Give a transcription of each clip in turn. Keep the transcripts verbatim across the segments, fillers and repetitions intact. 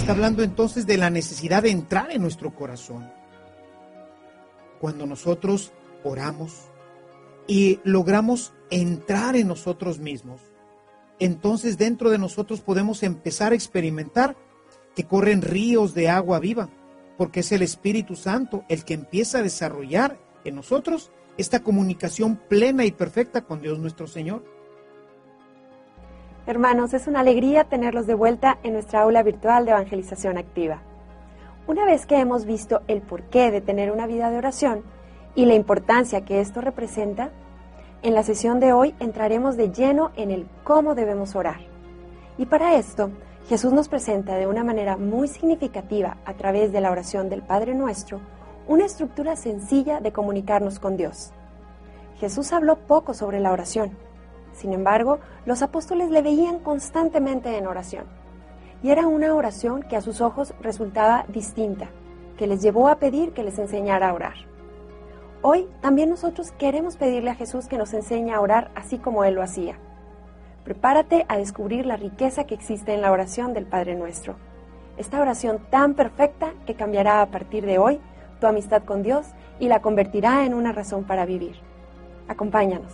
Está hablando entonces de la necesidad de entrar en nuestro corazón. Cuando nosotros oramos y logramos entrar en nosotros mismos, entonces dentro de nosotros podemos empezar a experimentar que corren ríos de agua viva, porque es el Espíritu Santo el que empieza a desarrollar en nosotros esta comunicación plena y perfecta con Dios nuestro Señor. Hermanos, es una alegría tenerlos de vuelta en nuestra aula virtual de evangelización activa. Una vez que hemos visto el porqué de tener una vida de oración y la importancia que esto representa, en la sesión de hoy entraremos de lleno en el cómo debemos orar. Y para esto, Jesús nos presenta de una manera muy significativa a través de la oración del Padre Nuestro una estructura sencilla de comunicarnos con Dios. Jesús habló poco sobre la oración. Sin embargo, los apóstoles le veían constantemente en oración. Y era una oración que a sus ojos resultaba distinta, que les llevó a pedir que les enseñara a orar. Hoy también nosotros queremos pedirle a Jesús que nos enseñe a orar así como Él lo hacía. Prepárate a descubrir la riqueza que existe en la oración del Padre Nuestro. Esta oración tan perfecta que cambiará a partir de hoy tu amistad con Dios y la convertirá en una razón para vivir. Acompáñanos.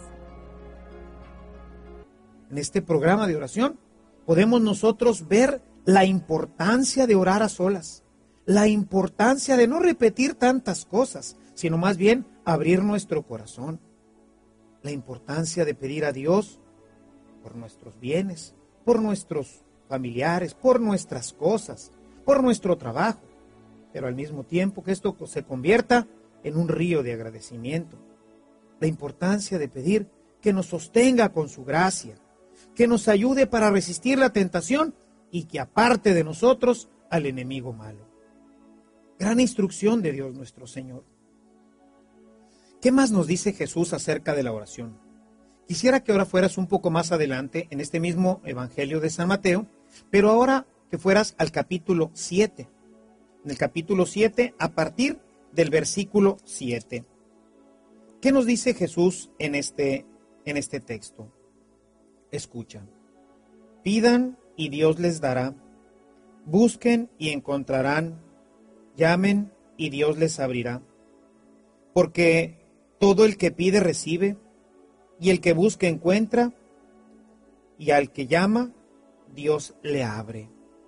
En este programa de oración podemos nosotros ver la importancia de orar a solas, la importancia de no repetir tantas cosas, sino más bien abrir nuestro corazón, la importancia de pedir a Dios por nuestros bienes, por nuestros familiares, por nuestras cosas, por nuestro trabajo, pero al mismo tiempo que esto se convierta en un río de agradecimiento, la importancia de pedir que nos sostenga con su gracia, que nos ayude para resistir la tentación y que aparte de nosotros al enemigo malo. Gran instrucción de Dios nuestro Señor. ¿Qué más nos dice Jesús acerca de la oración? Quisiera que ahora fueras un poco más adelante en este mismo Evangelio de San Mateo, pero ahora que fueras al capítulo siete. En el capítulo siete, a partir del versículo siete. ¿Qué nos dice Jesús en este, en este texto? Escucha. Pidan y Dios les dará. Busquen y encontrarán. Llamen y Dios les abrirá. Porque todo el que pide recibe, y el que busca encuentra, y al que llama, Dios le abre.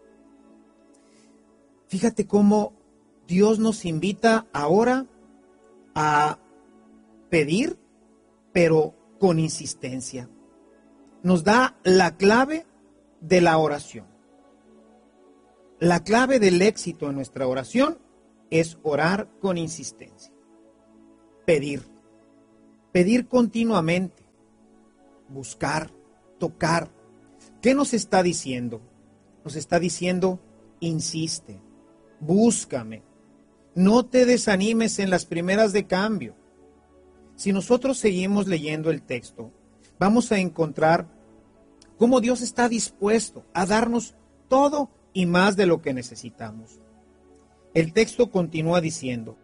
Fíjate cómo Dios nos invita ahora a pedir, pero con insistencia. Nos da la clave de la oración. La clave del éxito en nuestra oración es orar con insistencia. Pedir. Pedir continuamente. Buscar, tocar. ¿Qué nos está diciendo? Nos está diciendo, insiste, búscame. No te desanimes en las primeras de cambio. Si nosotros seguimos leyendo el texto, vamos a encontrar cómo Dios está dispuesto a darnos todo y más de lo que necesitamos. El texto continúa diciendo,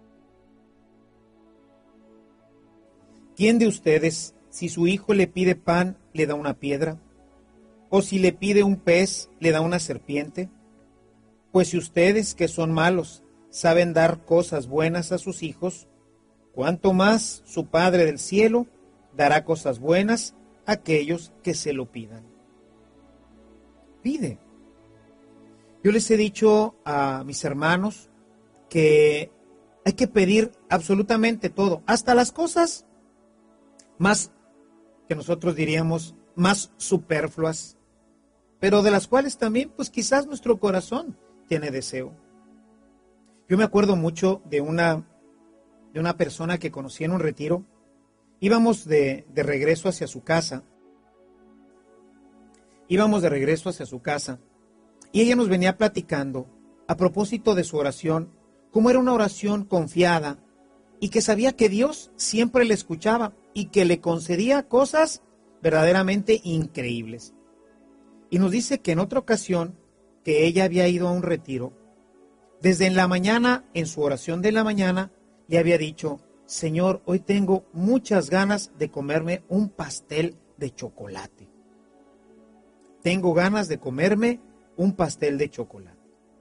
¿quién de ustedes, si su hijo le pide pan, le da una piedra? ¿O si le pide un pez, le da una serpiente? Pues si ustedes, que son malos, saben dar cosas buenas a sus hijos, ¿cuánto más su Padre del cielo dará cosas buenas a aquellos que se lo pidan? Pide. Yo les he dicho a mis hermanos que hay que pedir absolutamente todo, hasta las cosas más, que nosotros diríamos, más superfluas, pero de las cuales también, pues quizás nuestro corazón tiene deseo. Yo me acuerdo mucho de una, de una persona que conocí en un retiro. Íbamos de, de regreso hacia su casa. Íbamos de regreso hacia su casa. Y ella nos venía platicando, a propósito de su oración, cómo era una oración confiada y que sabía que Dios siempre le escuchaba y que le concedía cosas verdaderamente increíbles. Y nos dice que en otra ocasión que ella había ido a un retiro, desde en la mañana, en su oración de la mañana, le había dicho, Señor, hoy tengo muchas ganas de comerme un pastel de chocolate. Tengo ganas de comerme un pastel de chocolate.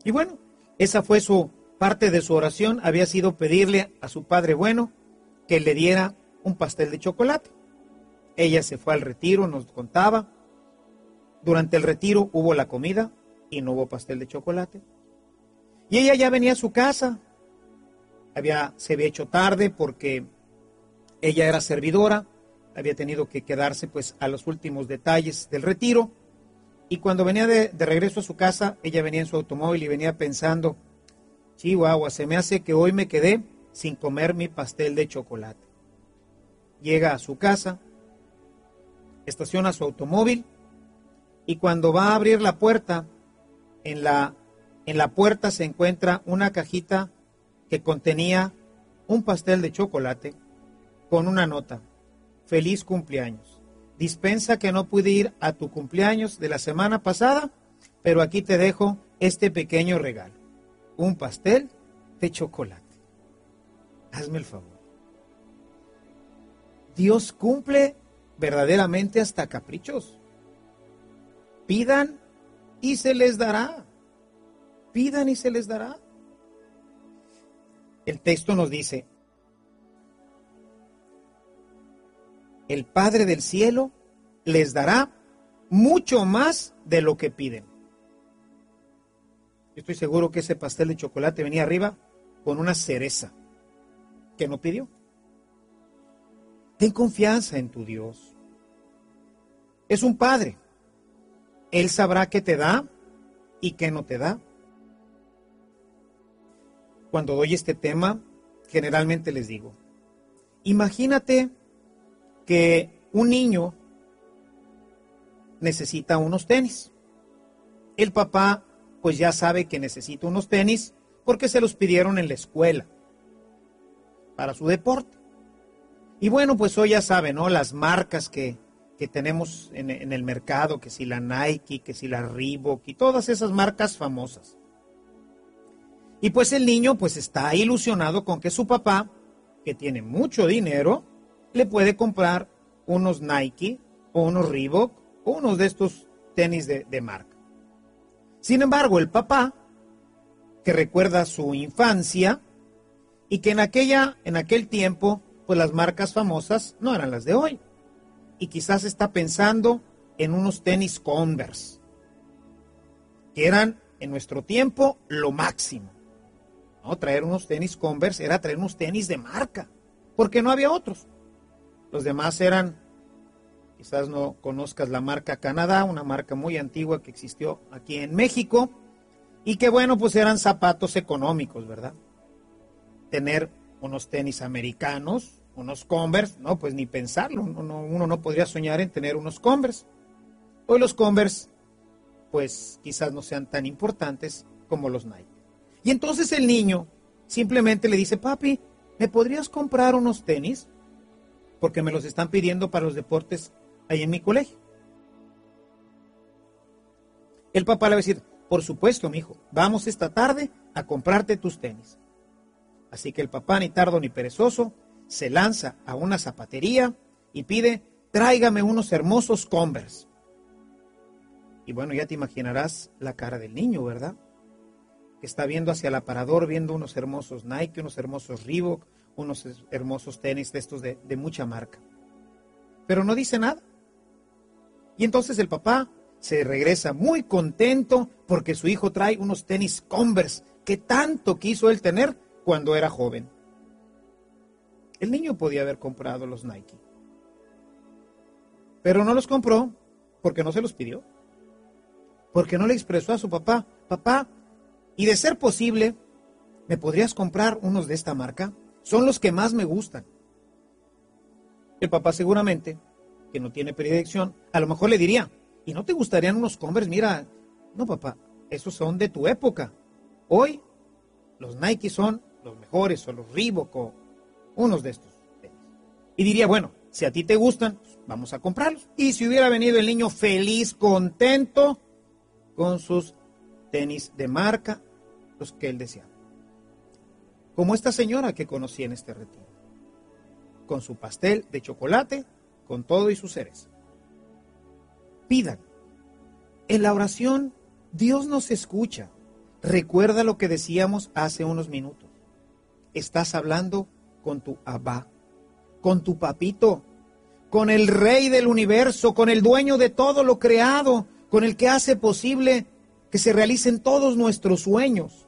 Y bueno, esa fue su parte de su oración, había sido pedirle a su Padre bueno que le diera un pastel de chocolate. Ella se fue al retiro, nos contaba. Durante el retiro hubo la comida y no hubo pastel de chocolate. Y ella ya venía a su casa. Había, se había hecho tarde porque ella era servidora, había tenido que quedarse pues a los últimos detalles del retiro. Y cuando venía de, de regreso a su casa, ella venía en su automóvil y venía pensando, chihuahua, se me hace que hoy me quedé sin comer mi pastel de chocolate. Llega a su casa, estaciona su automóvil y cuando va a abrir la puerta, en la, en la puerta se encuentra una cajita que contenía un pastel de chocolate con una nota, feliz cumpleaños. Dispensa que no pude ir a tu cumpleaños de la semana pasada, pero aquí te dejo este pequeño regalo, un pastel de chocolate. Hazme el favor. Dios cumple verdaderamente hasta caprichos. Pidan y se les dará. Pidan y se les dará. El texto nos dice, el Padre del cielo les dará mucho más de lo que piden. Yo estoy seguro que ese pastel de chocolate venía arriba con una cereza que no pidió. Ten confianza en tu Dios. Es un Padre. Él sabrá qué te da y qué no te da. Cuando doy este tema, generalmente les digo, imagínate que un niño necesita unos tenis. El papá pues ya sabe que necesita unos tenis porque se los pidieron en la escuela para su deporte. Y bueno, pues hoy ya sabe, ¿no? Las marcas que, que tenemos en, en el mercado, que si la Nike, que si la Reebok y todas esas marcas famosas. Y pues el niño pues está ilusionado con que su papá, que tiene mucho dinero, le puede comprar unos Nike o unos Reebok o unos de estos tenis de, de marca. Sin embargo, el papá, que recuerda su infancia y que en, aquella, en aquel tiempo, pues las marcas famosas no eran las de hoy. Y quizás está pensando en unos tenis Converse, que eran en nuestro tiempo lo máximo. ¿No? Traer unos tenis Converse era traer unos tenis de marca, porque no había otros. Los demás eran, quizás no conozcas la marca Canadá, una marca muy antigua que existió aquí en México, y que bueno, pues eran zapatos económicos, ¿verdad? Tener unos tenis americanos, unos Converse, no, pues ni pensarlo, uno no, uno no podría soñar en tener unos Converse. Hoy los Converse, pues quizás no sean tan importantes como los Nike. Y entonces el niño simplemente le dice, papi, ¿me podrías comprar unos tenis? Porque me los están pidiendo para los deportes ahí en mi colegio. El papá le va a decir, por supuesto, mijo, vamos esta tarde a comprarte tus tenis. Así que el papá, ni tardo ni perezoso, se lanza a una zapatería y pide, tráigame unos hermosos Converse. Y bueno, ya te imaginarás la cara del niño, ¿verdad? Que está viendo hacia el aparador, viendo unos hermosos Nike, unos hermosos Reebok, unos hermosos tenis de estos de, de mucha marca. Pero no dice nada. Y entonces el papá se regresa muy contento porque su hijo trae unos tenis Converse que tanto quiso él tener cuando era joven. El niño podía haber comprado los Nike, pero no los compró porque no se los pidió, porque no le expresó a su papá, papá, y de ser posible, ¿me podrías comprar unos de esta marca? Son los que más me gustan. El papá seguramente, que no tiene predilección, a lo mejor le diría, ¿y no te gustarían unos Converse? Mira, no papá, esos son de tu época. Hoy los Nike son los mejores, o los Reebok, o unos de estos tenis. Y diría, bueno, si a ti te gustan, pues vamos a comprarlos. Y si hubiera venido el niño feliz, contento, con sus tenis de marca, los que él deseaba. Como esta señora que conocí en este retiro, con su pastel de chocolate, con todo y su cereza. Pidan. En la oración, Dios nos escucha. recuerda lo que decíamos hace unos minutos. Estás hablando con tu Abba, con tu papito, con el rey del universo, con el dueño de todo lo creado, con el que hace posible que se realicen todos nuestros sueños.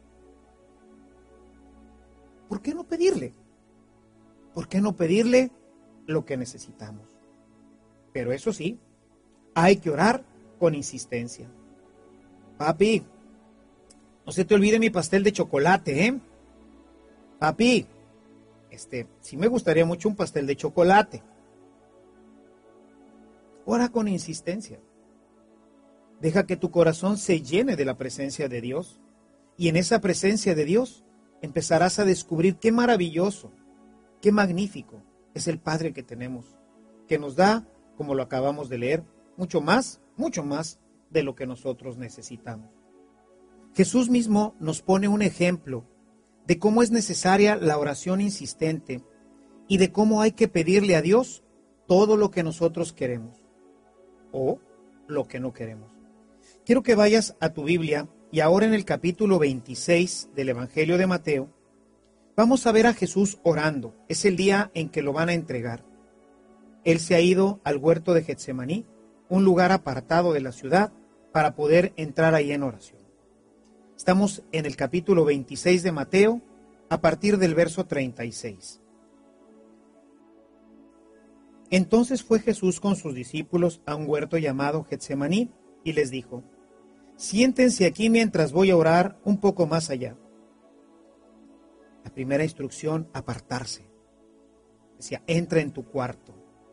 ¿Por qué no pedirle? ¿Por qué no pedirle lo que necesitamos? Pero eso sí, hay que orar con insistencia. Papi, no se te olvide mi pastel de chocolate, ¿eh? Papi, este, sí me gustaría mucho un pastel de chocolate. Ora con insistencia. Deja que tu corazón se llene de la presencia de Dios. Y en esa presencia de Dios empezarás a descubrir qué maravilloso, qué magnífico es el Padre que tenemos, que nos da, como lo acabamos de leer, mucho más, mucho más de lo que nosotros necesitamos. Jesús mismo nos pone un ejemplo de cómo es necesaria la oración insistente y de cómo hay que pedirle a Dios todo lo que nosotros queremos o lo que no queremos. Quiero que vayas a tu Biblia y ahora en el capítulo veintiséis del Evangelio de Mateo vamos a ver a Jesús orando. Es el día en que lo van a entregar. Él se ha ido al huerto de Getsemaní, un lugar apartado de la ciudad, para poder entrar ahí en oración. Estamos en el capítulo veintiséis de Mateo, a partir del verso treinta y seis. Entonces fue Jesús con sus discípulos a un huerto llamado Getsemaní y les dijo: siéntense aquí mientras voy a orar un poco más allá. La primera instrucción, apartarse. Decía, entra en tu cuarto.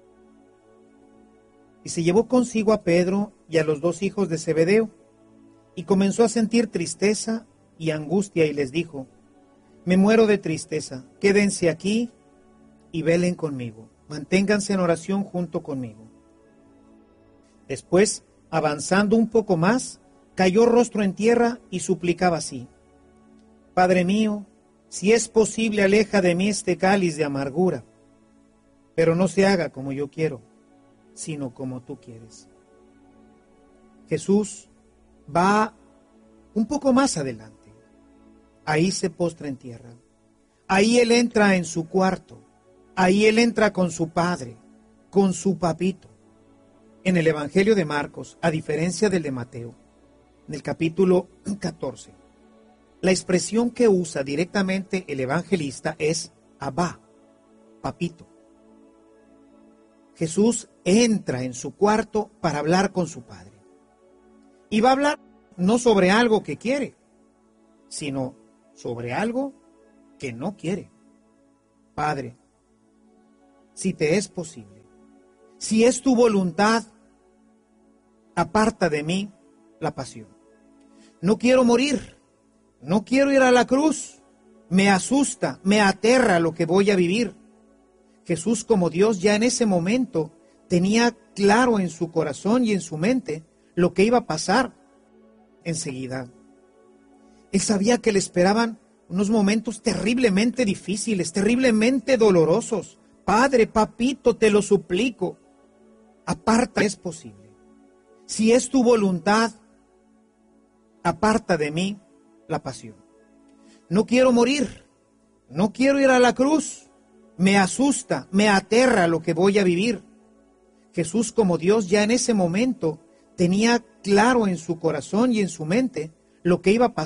Y se llevó consigo a Pedro y a los dos hijos de Zebedeo, y comenzó a sentir tristeza y angustia, y les dijo: me muero de tristeza, quédense aquí y velen conmigo, manténganse en oración junto conmigo. Después, avanzando un poco más, cayó rostro en tierra y suplicaba así: Padre mío, si es posible, aleja de mí este cáliz de amargura, pero no se haga como yo quiero, sino como tú quieres. Jesús va un poco más adelante. Ahí se postra en tierra. Ahí Él entra en su cuarto. Ahí Él entra con su Padre, con su papito. En el Evangelio de Marcos, a diferencia del de Mateo, en el capítulo catorce, la expresión que usa directamente el evangelista es Abba, papito. Jesús entra en su cuarto para hablar con su Padre. Y va a hablar no sobre algo que quiere, sino sobre algo que no quiere. Padre, si te es posible, si es tu voluntad, aparta de mí la pasión. No quiero morir, no quiero ir a la cruz, me asusta, me aterra lo que voy a vivir. Jesús, como Dios, ya en ese momento tenía claro en su corazón y en su mente lo que iba a pasar enseguida. Él sabía que le esperaban unos momentos terriblemente difíciles, terriblemente dolorosos. Padre, papito, te lo suplico, aparta, es posible. Si es tu voluntad, aparta de mí la pasión. No quiero morir, no quiero ir a la cruz, me asusta, me aterra lo que voy a vivir. Jesús, como Dios, ya en ese momento tenía claro en su corazón y en su mente lo que iba a pasar